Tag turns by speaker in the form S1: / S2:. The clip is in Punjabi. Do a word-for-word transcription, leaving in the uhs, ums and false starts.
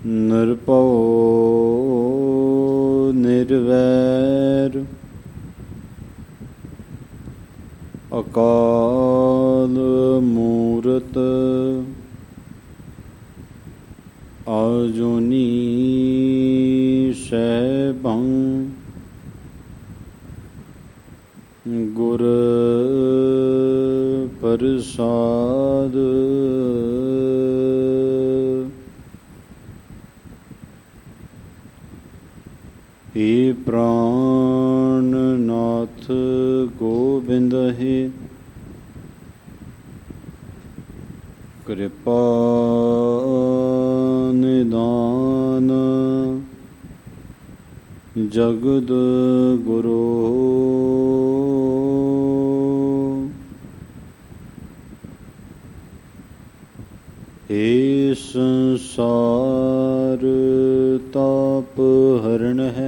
S1: ਨਿਰਭਉ ਨਿਰਵੈਰ ਅਕਾਲ ਮੂਰਤ ਆਜੂਨੀ ਸੈਭੰ ਗੁਰ ਪ੍ਰਸਾਦ ਏ ਪ੍ਰਾਨਨਾਥ ਗੋਬਿੰਦ ਹੈ ਕਿਰਪਾ ਨਿਦਾਨ ਜਗਤ ਗੁਰੂ ਏ ਸੰਸਾਰ ਤਾਪ ਹਰਨ ਹੈ